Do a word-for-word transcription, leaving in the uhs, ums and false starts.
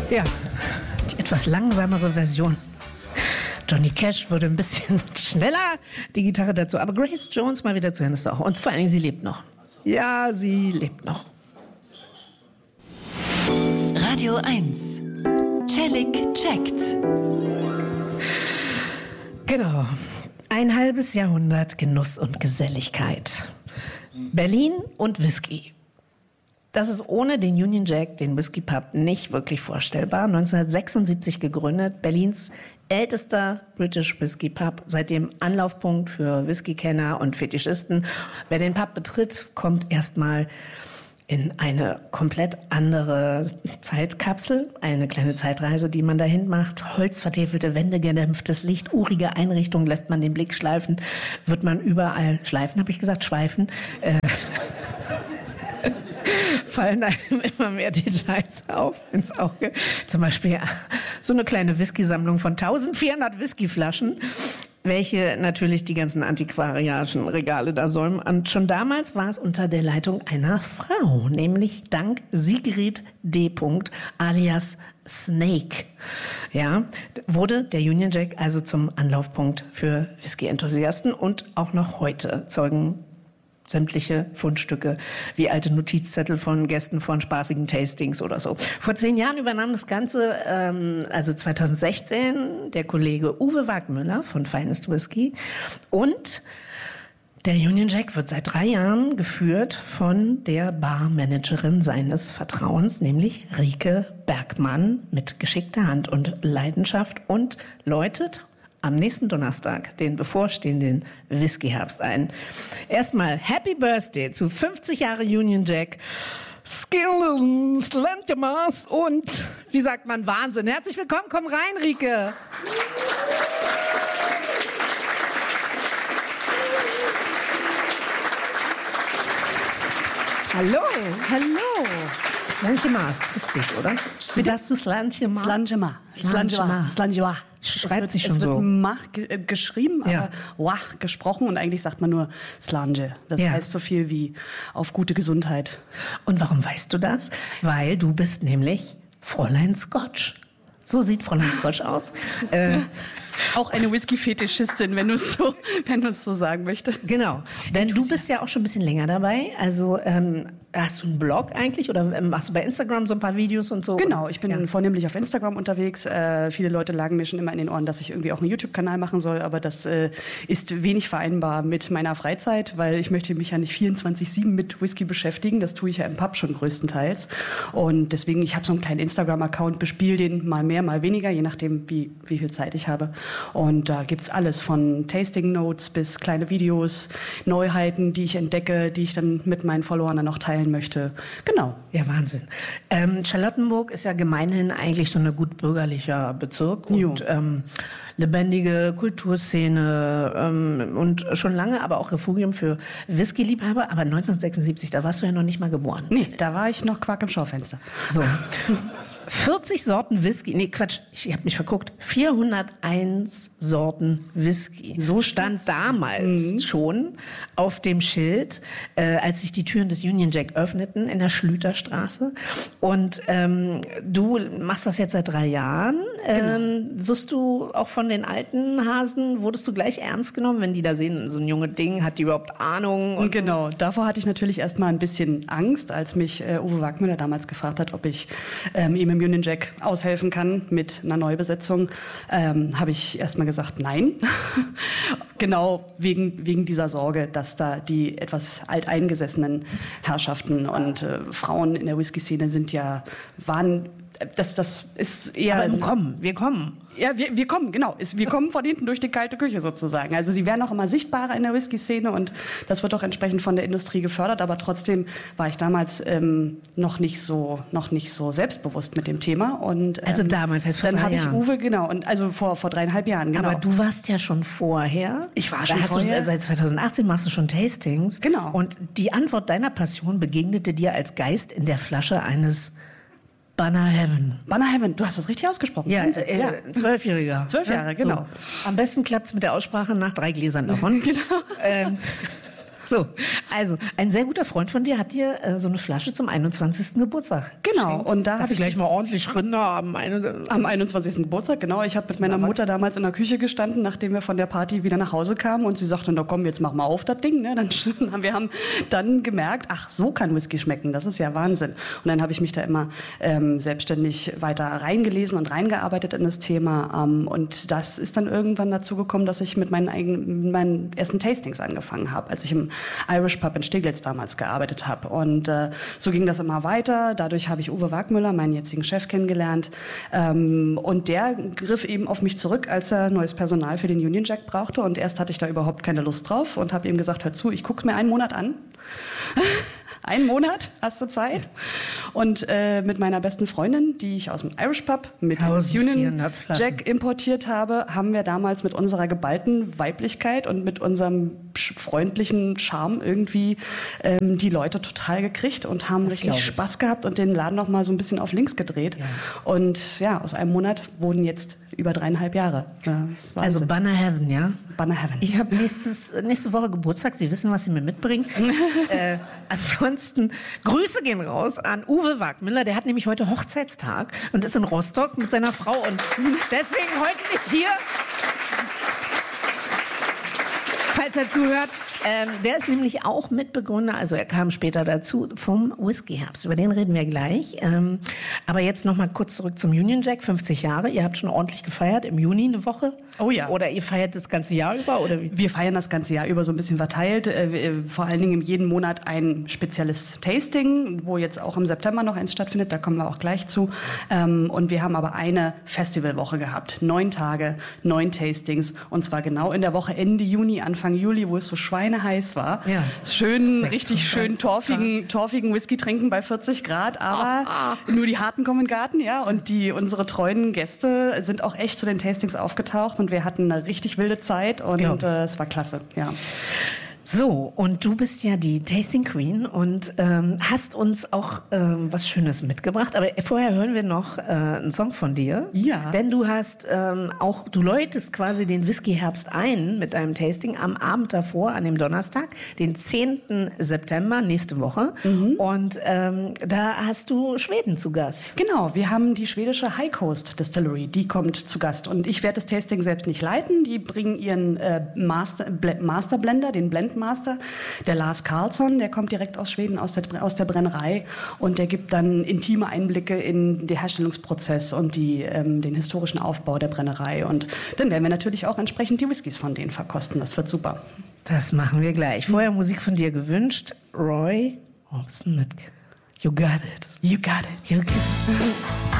Ja, die etwas langsamere Version. Johnny Cash wurde ein bisschen schneller, die Gitarre dazu. Aber Grace Jones mal wieder zu hören ist auch. Und vor allem, sie lebt noch. Ja, sie lebt noch. Radio eins. Celik checkt. Genau. Ein halbes Jahrhundert Genuss und Geselligkeit. Berlin und Whisky. Das ist ohne den Union Jack, den Whisky Pub, nicht wirklich vorstellbar. neunzehnhundertsechsundsiebzig gegründet, Berlins ältester British Whisky Pub, seitdem Anlaufpunkt für Whiskykenner und Fetischisten. Wer den Pub betritt, kommt erstmal in eine komplett andere Zeitkapsel, eine kleine Zeitreise, die man dahin macht. Holzvertäfelte Wände, gedämpftes Licht, urige Einrichtungen, lässt man den Blick schleifen, wird man überall schleifen, habe ich gesagt, schweifen. Äh, fallen einem immer mehr Details auf ins Auge. Zum Beispiel so eine kleine Whisky-Sammlung von eintausendvierhundert Whiskyflaschen, welche natürlich die ganzen antiquariatischen Regale da säumen. Und schon damals war es unter der Leitung einer Frau, nämlich dank Sigrid D. alias Snake. Ja, wurde der Union Jack also zum Anlaufpunkt für Whisky-Enthusiasten und auch noch heute zeugen sämtliche Fundstücke wie alte Notizzettel von Gästen von spaßigen Tastings oder so. Vor zehn Jahren übernahm das Ganze, ähm, also zweitausendsechzehn, der Kollege Uwe Wagmüller von Finest Whisky. Und der Union Jack wird seit drei Jahren geführt von der Barmanagerin seines Vertrauens, nämlich Rike Bergmann, mit geschickter Hand und Leidenschaft und läutet am nächsten Donnerstag den bevorstehenden Whisky-Herbst ein. Erstmal Happy Birthday zu fünfzig Jahre Union Jack. Skill, Slantemaß und, wie sagt man, Wahnsinn. Herzlich willkommen, komm rein, Rike. Hallo. Hallo. Slantemaß, richtig, oder? Wie sagst du Slantemaß? Slantemaß. Slantemaß. Slantemaß. Schreibt sich schon es wird so. Mach ge- geschrieben, Ja. aber wach gesprochen und eigentlich sagt man nur Slange. Das Ja. heißt so viel wie auf gute Gesundheit. Und warum weißt du das? Weil du bist nämlich Fräulein Scotch. So sieht Fräulein Scotch aus. äh, Auch eine Whisky-Fetischistin, wenn du es so, wenn du es so sagen möchtest. genau, denn du bist ja auch schon ein bisschen länger dabei. Also ähm, hast du einen Blog eigentlich oder ähm, machst du bei Instagram so ein paar Videos und so? Genau, ich bin Ja. vornehmlich auf Instagram unterwegs. Äh, viele Leute lagen mir schon immer in den Ohren, dass ich irgendwie auch einen YouTube-Kanal machen soll, aber das äh, ist wenig vereinbar mit meiner Freizeit, weil ich möchte mich ja nicht vierundzwanzig sieben mit Whisky beschäftigen. Das tue ich ja im Pub schon größtenteils. Und deswegen, ich habe so einen kleinen Instagram-Account, bespiele den mal mehr, mal weniger, je nachdem, wie, wie viel Zeit ich habe. Und da gibt's alles von Tasting Notes bis kleine Videos, Neuheiten, die ich entdecke, die ich dann mit meinen Followern dann noch teilen möchte. Genau. Ja, Wahnsinn. Ähm, Charlottenburg ist ja gemeinhin eigentlich so ein gut bürgerlicher Bezirk und ähm, lebendige Kulturszene ähm, und schon lange aber auch Refugium für Whisky-Liebhaber. Aber neunzehnhundertsechsundsiebzig, da warst du ja noch nicht mal geboren. Nee, da war ich noch Quack im Schaufenster. So. vierzig Sorten Whisky, nee Quatsch, ich habe mich verguckt, vierhunderteins Sorten Whisky. So stand damals mhm. schon auf dem Schild, äh, als sich die Türen des Union Jack öffneten in der Schlüterstraße. Und ähm, du machst das jetzt seit drei Jahren. Ähm, genau. Wirst du auch von den alten Hasen, wurdest du gleich ernst genommen, wenn die da sehen, so ein junges Ding, hat die überhaupt Ahnung? Und genau, so? Davor hatte ich natürlich erstmal ein bisschen Angst, als mich äh, Uwe Wagmüller damals gefragt hat, ob ich ähm, ihm im Union Jack aushelfen kann mit einer Neubesetzung. Ähm, habe ich erstmal gesagt, nein. Genau wegen, wegen dieser Sorge, dass da die etwas alteingesessenen Herrschaften und äh, Frauen in der Whisky-Szene sind ja, waren, das, das ist eher... Aber wir kommen, wir kommen. Ja, wir, wir kommen, genau. Wir kommen von hinten durch die kalte Küche sozusagen. Also sie werden auch immer sichtbarer in der Whisky-Szene und das wird auch entsprechend von der Industrie gefördert. Aber trotzdem war ich damals ähm, noch nicht so, noch nicht so selbstbewusst mit dem Thema. Und, ähm, also damals heißt vor dann drei habe ich Jahren. Uwe, genau, und also vor vor dreieinhalb Jahren, genau. Aber du warst ja schon vorher. Ich war da schon hast vorher. Du, seit zweitausendachtzehn machst du schon Tastings. Genau. Und die Antwort deiner Passion begegnete dir als Geist in der Flasche eines Banner Heaven. Banner Heaven, du hast das richtig ausgesprochen. Ja, äh, ja. Zwölfjähriger. Zwölf Jahre, ja, genau. So. Am besten klappt's mit der Aussprache nach drei Gläsern davon. Genau. Ähm, So, also ein sehr guter Freund von dir hat dir äh, so eine Flasche zum einundzwanzigsten Geburtstag Genau, geschenkt. und da habe ich gleich das- mal ordentlich Rinder am, eine, Am einundzwanzigsten Geburtstag, genau. Ich habe mit meiner Mutter damals in der Küche gestanden, nachdem wir von der Party wieder nach Hause kamen. Und sie sagte, na komm, jetzt mach mal auf das Ding. Ne? Dann haben wir haben dann gemerkt, ach, so kann Whisky schmecken. Das ist ja Wahnsinn. Und dann habe ich mich da immer ähm, selbstständig weiter reingelesen und reingearbeitet in das Thema. Ähm, und das ist dann irgendwann dazu gekommen, dass ich mit meinen, eigenen, mit meinen ersten Tastings angefangen habe, als ich im Irish Pub in Steglitz damals gearbeitet habe. Und äh, so ging das immer weiter. Dadurch habe ich Uwe Wagmüller, meinen jetzigen Chef, kennengelernt. Ähm, und der griff eben auf mich zurück, als er neues Personal für den Union Jack brauchte. Und erst hatte ich da überhaupt keine Lust drauf und habe ihm gesagt, hör zu, ich guck's mir einen Monat an. Einen Monat hast du Zeit. Und äh, mit meiner besten Freundin, die ich aus dem Irish Pub mit dem Union eintausendvierhundert Flaschen. Jack importiert habe, haben wir damals mit unserer geballten Weiblichkeit und mit unserem sch- freundlichen Charme irgendwie ähm, die Leute total gekriegt und haben Das richtig glaub ich. Spaß gehabt und den Laden noch mal so ein bisschen auf links gedreht. Und ja, aus einem Monat wurden jetzt über dreieinhalb Jahre. Ja, das ist Also Wahnsinn. Banner Heaven, ja? Banner Heaven. Ich habe nächste Woche Geburtstag. Sie wissen, was Sie mir mitbringen. äh, ansonsten, Grüße gehen raus an Uwe Wagmüller. Der hat nämlich heute Hochzeitstag und ist in Rostock mit seiner Frau. Und deswegen heute nicht hier. Falls er zuhört. Ähm, der ist nämlich auch Mitbegründer, also er kam später dazu, vom Whisky Herbst. Über den reden wir gleich. Ähm, aber jetzt noch mal kurz zurück zum Union Jack, fünfzig Jahre. Ihr habt schon ordentlich gefeiert, im Juni eine Woche. Oh ja. Oder ihr feiert das ganze Jahr über, oder wie? Wir feiern das ganze Jahr über so ein bisschen verteilt. Äh, wir- Vor allen Dingen jeden Monat ein spezielles Tasting, wo jetzt auch im September noch eins stattfindet. Da kommen wir auch gleich zu. Ähm, Und wir haben aber eine Festivalwoche gehabt. Neun Tage, neun Tastings. Und zwar genau in der Woche Ende Juni, Anfang Juli, wo es so schweineheiß war. Ja. Schön, richtig schön sechsundzwanzig torfigen, torfigen Whisky trinken bei vierzig Grad. Aber nur die Harten kommen in den Garten, ja. Und die, unsere treuen Gäste sind auch echt zu den Tastings aufgetaucht. Und wir hatten eine richtig wilde Zeit. Und glaub ich. äh, es war klasse, ja. So, und du bist ja die Tasting Queen und ähm, hast uns auch ähm, was Schönes mitgebracht. Aber vorher hören wir noch äh, einen Song von dir. Ja. Denn du hast ähm, auch, du läutest quasi den Whisky Herbst ein mit deinem Tasting am Abend davor, an dem Donnerstag, den zehnten September, nächste Woche. Und ähm, da hast du Schweden zu Gast. Genau, wir haben die schwedische High Coast Distillery, die kommt zu Gast. Und ich werde das Tasting selbst nicht leiten. Die bringen ihren äh, Master, Ble- Master Blender, den Blendmaster, der Lars Karlsson, der kommt direkt aus Schweden, aus der, aus der Brennerei. Und der gibt dann intime Einblicke in den Herstellungsprozess und die, ähm, den historischen Aufbau der Brennerei. Und dann werden wir natürlich auch entsprechend die Whiskys von denen verkosten. Das wird super. Das machen wir gleich. Vorher Musik von dir gewünscht. Roy Orbison mit You Got It. You got it. You got it.